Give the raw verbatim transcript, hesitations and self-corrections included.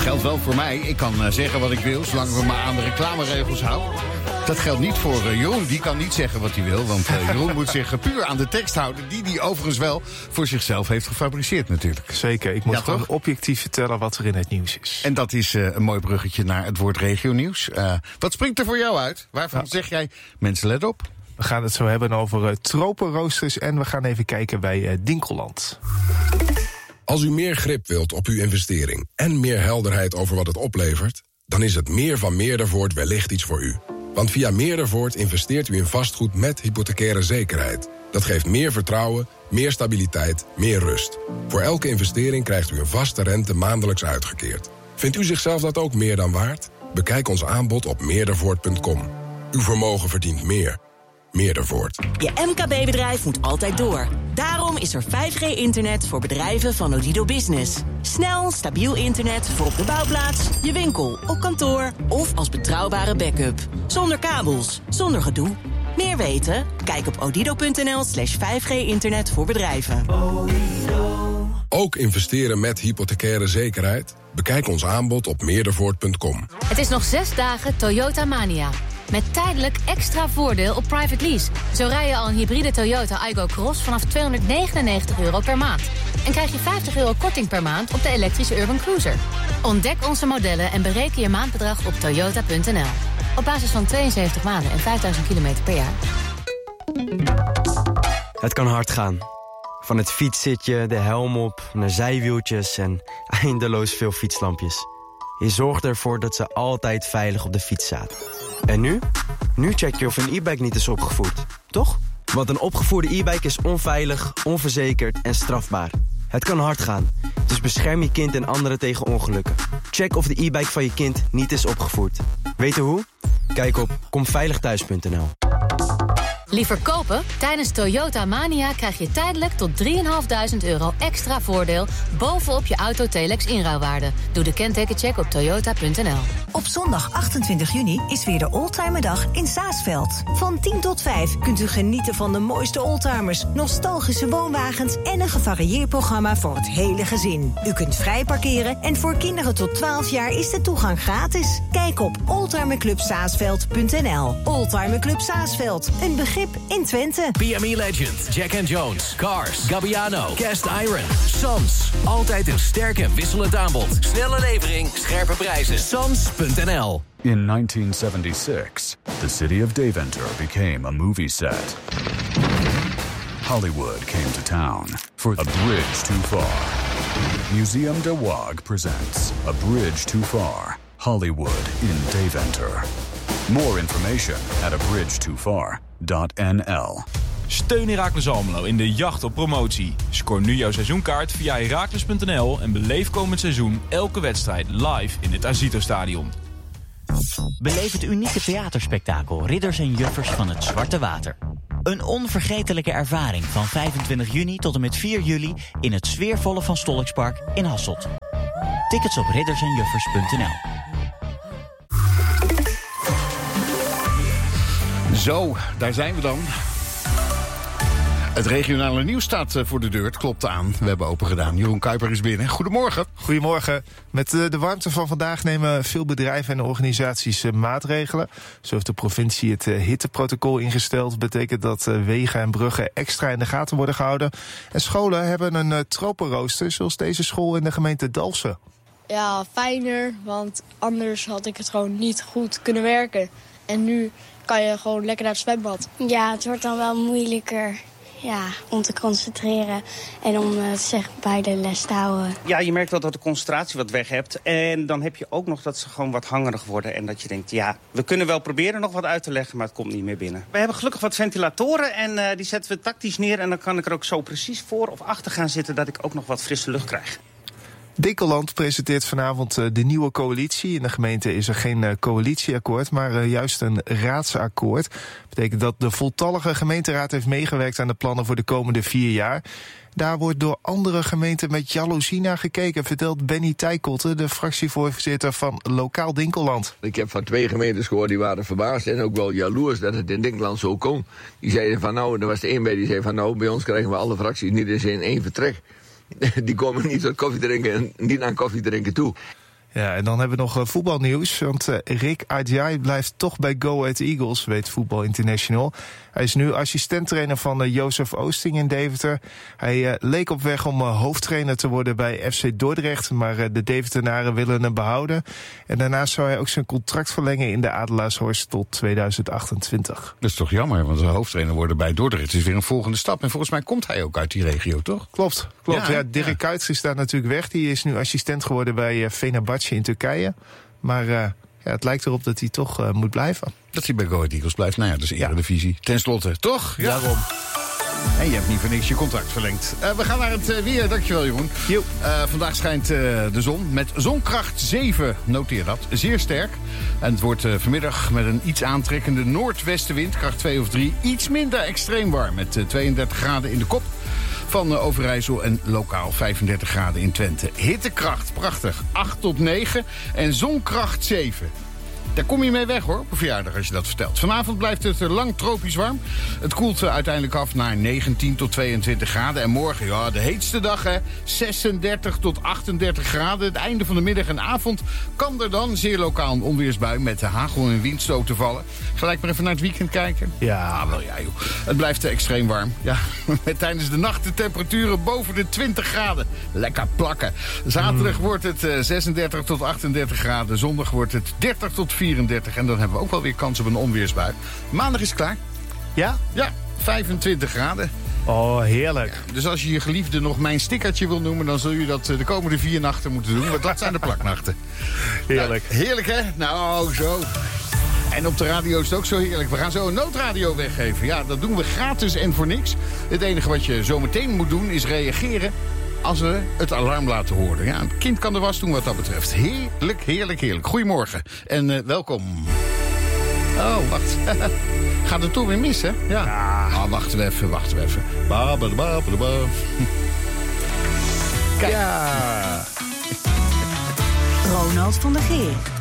geldt wel voor mij. Ik kan uh, zeggen wat ik wil, zolang we maar aan de reclameregels houden. Dat geldt niet voor uh, Jeroen. Die kan niet zeggen wat hij wil. Want uh, Jeroen moet zich uh, puur aan de tekst houden. Die hij overigens wel voor zichzelf heeft gefabriceerd natuurlijk. Zeker. Ik moet ja, gewoon toch? objectief vertellen wat er in het nieuws is. En dat is uh, een mooi bruggetje naar het woord regionieuws. Uh, wat springt er voor jou uit? Waarvan ja. zeg jij, mensen let op? We gaan het zo hebben over uh, tropenroosters. En we gaan even kijken bij uh, Dinkeland. Als u meer grip wilt op uw investering en meer helderheid over wat het oplevert, dan is het Meer van Meerdervoort wellicht iets voor u. Want via Meerdervoort investeert u in vastgoed met hypothecaire zekerheid. Dat geeft meer vertrouwen, meer stabiliteit, meer rust. Voor elke investering krijgt u een vaste rente maandelijks uitgekeerd. Vindt u zichzelf dat ook meer dan waard? Bekijk ons aanbod op meerdervoort punt com. Uw vermogen verdient meer. Meerdervoort. Je M K B-bedrijf moet altijd door. Daarom is er vijf G-internet voor bedrijven van Odido Business. Snel, stabiel internet voor op de bouwplaats, je winkel, op kantoor of als betrouwbare backup. Zonder kabels, zonder gedoe. Meer weten? Kijk op odido.nl slash 5G-internet voor bedrijven. Ook investeren met hypothecaire zekerheid? Bekijk ons aanbod op meerdervoort punt com. Het is nog zes dagen Toyota Mania. Met tijdelijk extra voordeel op private lease. Zo rij je al een hybride Toyota Aygo Cross vanaf tweehonderdnegenennegentig euro per maand. En krijg je vijftig euro korting per maand op de elektrische Urban Cruiser. Ontdek onze modellen en bereken je maandbedrag op toyota punt n l. Op basis van tweeënzeventig maanden en vijfduizend kilometer per jaar. Het kan hard gaan. Van het fietszitje, de helm op, naar zijwieltjes en eindeloos veel fietslampjes. Je zorgt ervoor dat ze altijd veilig op de fiets zaten. En nu? Nu check je of een e-bike niet is opgevoerd, toch? Want een opgevoerde e-bike is onveilig, onverzekerd en strafbaar. Het kan hard gaan, dus bescherm je kind en anderen tegen ongelukken. Check of de e-bike van je kind niet is opgevoerd. Weten hoe? Kijk op kom veilig thuis punt n l. Liever kopen? Tijdens Toyota Mania krijg je tijdelijk tot drieduizend vijfhonderd euro extra voordeel bovenop je auto-Telex inruilwaarde. Doe de kentekencheck op toyota punt n l. Op zondag achtentwintig juni is weer de Oldtimerdag in Saasveld. Van tien tot vijf kunt u genieten van de mooiste oldtimers, nostalgische woonwagens en een gevarieerd programma voor het hele gezin. U kunt vrij parkeren en voor kinderen tot twaalf jaar is de toegang gratis. Kijk op oldtimerclub saasveld punt n l. Oldtimer Club Saasveld, een begrip in Twente. B M E Legend, Jack and Jones, Cars, Gabbiano, Cast Iron, Sons. Altijd een sterk en wisselend aanbod. Snelle levering, scherpe prijzen. Sons punt n l. In nineteen seventy-six, the city of Deventer became a movie set. Hollywood came to town for A Bridge Too Far. Museum de Waag presents A Bridge Too Far, Hollywood in Deventer. More information at a bridge too far dot n l. Steun Heracles Almelo in de jacht op promotie. Scoor nu jouw seizoenkaart via heracles punt n l en beleef komend seizoen elke wedstrijd live in het Azito-stadion. Beleef het unieke theaterspektakel Ridders en Juffers van het Zwarte Water. Een onvergetelijke ervaring van vijfentwintig juni tot en met vier juli in het sfeervolle Van Stolkspark in Hasselt. Tickets op ridders en juffers punt n l. Zo, daar zijn we dan. Het regionale nieuws staat voor de deur. Het klopt aan. We hebben open gedaan. Jeroen Kuiper is binnen. Goedemorgen. Goedemorgen. Met de warmte van vandaag nemen veel bedrijven en organisaties maatregelen. Zo heeft de provincie het hitteprotocol ingesteld. Betekent dat wegen en bruggen extra in de gaten worden gehouden. En scholen hebben een tropenrooster, zoals deze school in de gemeente Dalfsen. Ja, fijner, want anders had ik het gewoon niet goed kunnen werken. En nu kan je gewoon lekker naar het zwembad. Ja, het wordt dan wel moeilijker ja, om te concentreren en om uh, zich bij de les te houden. Ja, je merkt wel dat de concentratie wat weg hebt. En dan heb je ook nog dat ze gewoon wat hangerig worden. En dat je denkt, ja, we kunnen wel proberen nog wat uit te leggen, maar het komt niet meer binnen. We hebben gelukkig wat ventilatoren en uh, die zetten we tactisch neer. En dan kan ik er ook zo precies voor of achter gaan zitten dat ik ook nog wat frisse lucht krijg. Dinkeland presenteert vanavond de nieuwe coalitie. In de gemeente is er geen coalitieakkoord, maar juist een raadsakkoord. Dat betekent dat de voltallige gemeenteraad heeft meegewerkt aan de plannen voor de komende vier jaar. Daar wordt door andere gemeenten met jaloezie naar gekeken, vertelt Benny Tijkotte, de fractievoorzitter van Lokaal Dinkeland. Ik heb van twee gemeentes gehoord, die waren verbaasd en ook wel jaloers dat het in Dinkeland zo kon. Die zeiden van nou, er was er één bij die zei van nou, bij ons krijgen we alle fracties niet eens in één vertrek. Die komen niet tot koffie drinken en niet aan koffie drinken toe. Ja, en dan hebben we nog uh, voetbalnieuws. Want uh, Rick Adjai blijft toch bij Go Ahead Eagles, weet Voetbal International. Hij is nu assistenttrainer van uh, Jozef Oosting in Deventer. Hij uh, leek op weg om uh, hoofdtrainer te worden bij F C Dordrecht, maar uh, de Deventenaren willen hem behouden. En daarnaast zou hij ook zijn contract verlengen in de Adelaarshorst tot tweeduizend achtentwintig. Dat is toch jammer, want de hoofdtrainer worden bij Dordrecht is weer een volgende stap. En volgens mij komt hij ook uit die regio, toch? Klopt, klopt. Ja, ja, Dirk ja. Kuyt is daar natuurlijk weg. Die is nu assistent geworden bij uh, Fenerbahce in Turkije. Maar uh, ja, het lijkt erop dat hij toch uh, moet blijven. Dat hij bij Go Ahead Eagles blijft. Nou ja, dat is Eredivisie. Ja. Ten slotte, toch? Ja. Daarom. En je hebt niet voor niks je contract verlengd. Uh, we gaan naar het uh, weer. Dankjewel, Jeroen. Uh, vandaag schijnt uh, de zon met zonkracht zeven. Noteer dat. Zeer sterk. En het wordt uh, vanmiddag met een iets aantrekkende noordwestenwind. Kracht twee of drie. Iets minder extreem warm. Met uh, tweeëndertig graden in de kop van uh, Overijssel en lokaal vijfendertig graden in Twente. Hittekracht, prachtig. acht tot negen. En zonkracht zeven. Daar kom je mee weg, hoor, op een verjaardag als je dat vertelt. Vanavond blijft het lang tropisch warm. Het koelt uiteindelijk af naar negentien tot tweeëntwintig graden. En morgen, ja, de heetste dag, hè, zesendertig tot achtendertig graden. Het einde van de middag en avond kan er dan zeer lokaal een onweersbui met hagel en windstoten vallen. Gelijk maar even naar het weekend kijken. Ja, wel ja, joh. Het blijft extreem warm. Ja, met tijdens de nacht de temperaturen boven de twintig graden. Lekker plakken. Zaterdag mm. wordt het uh, zesendertig tot achtendertig graden. Zondag wordt het dertig tot vierendertig. En dan hebben we ook wel weer kans op een onweersbui. Maandag is het klaar. Ja? Ja, vijfentwintig graden. Oh, heerlijk. Ja, dus als je je geliefde nog mijn stickertje wil noemen, dan zul je dat de komende vier nachten moeten doen. Want dat zijn de plaknachten. Heerlijk. Nou, heerlijk, hè? Nou, zo. En op de radio is het ook zo heerlijk. We gaan zo een noodradio weggeven. Ja, dat doen we gratis en voor niks. Het enige wat je zo meteen moet doen is reageren als we het alarm laten horen. Ja, een kind kan de was doen wat dat betreft. Heerlijk, heerlijk, heerlijk. Goedemorgen en uh, welkom. Oh, wacht. Gaat het toch weer mis, hè? Ja. ja. Ah, wachten we even, wachten we even. Ba, ba, ba, ba, ba. Kijk. Ja. Ronald van der Geer.